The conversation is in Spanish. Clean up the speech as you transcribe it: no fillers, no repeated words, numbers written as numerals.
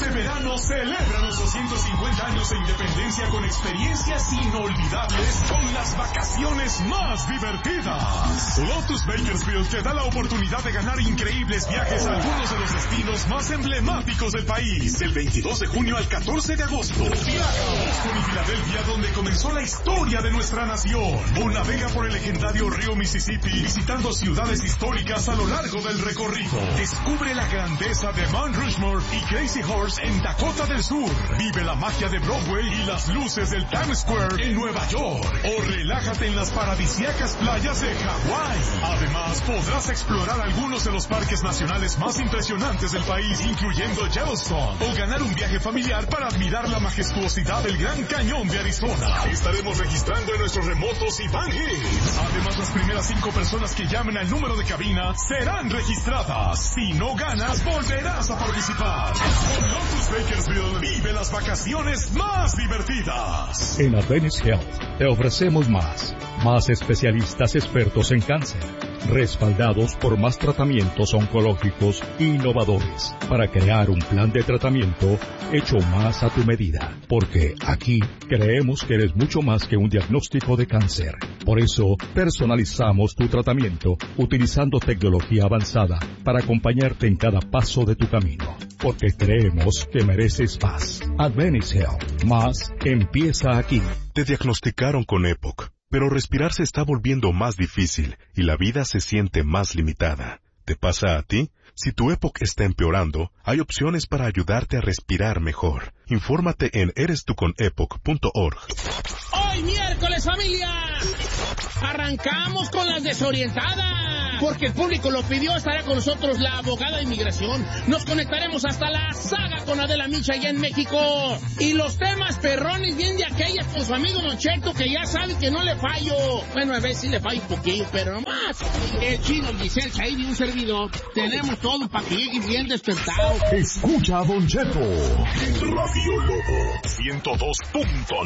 Este verano celebra nuestros 150 años de independencia con experiencias inolvidables con las vacaciones más divertidas. Lotus Bakersfield te da la oportunidad de ganar increíbles viajes a algunos de los destinos más emblemáticos del país. Del 22 de junio al 14 de agosto. Viaja a Boston y Filadelfia, donde comenzó la historia de nuestra nación. O navega por el legendario río Mississippi, visitando ciudades históricas a lo largo del recorrido. Descubre la grandeza de Mount Rushmore y Crazy Horse en Dakota del Sur. Vive la magia de Broadway y las luces del Times Square en Nueva York. O relájate en las paradisíacas playas de Hawái. Además, podrás explorar algunos de los parques nacionales más impresionantes del país, incluyendo Yellowstone. O ganar un viaje familiar para admirar la majestuosidad del Gran Cañón de Arizona. Estaremos registrando en nuestros remotos y Van Hills. Además, las primeras 5 personas que llamen al número de cabina serán registradas. Si no ganas, volverás a participar. Con Lotus Bakersfield, vive las vacaciones más divertidas. En Adventist Health te ofrecemos más especialistas expertos en cáncer, respaldados por más tratamientos oncológicos innovadores, para crear un plan de tratamiento hecho más a tu medida, porque aquí creemos que eres mucho más que un diagnóstico de cáncer. Por eso, personalizamos tu tratamiento utilizando tecnología avanzada para acompañarte en cada paso de tu camino, porque creemos que mereces más. Adventist Health, más empieza aquí. Te diagnosticaron con EPOC, pero respirar se está volviendo más difícil y la vida se siente más limitada. ¿Te pasa a ti? Si tu EPOC está empeorando, hay opciones para ayudarte a respirar mejor. Infórmate en erestuconepoc.org. ¡Hoy miércoles, familia! Arrancamos con las desorientadas, porque el público lo pidió. Estará con nosotros la abogada de inmigración. Nos conectaremos hasta la saga con Adela Micha allá en México. Y los temas perrones bien de aquellas con su amigo Don Cheto, que ya sabe que no le fallo. Bueno, a veces sí le fallo un poquillo, pero no más. El Chino, Giselle, Said y un servidor. Tenemos todo para que llegues bien despertado. Escucha a Don Cheto en Radio Lobo 102.9.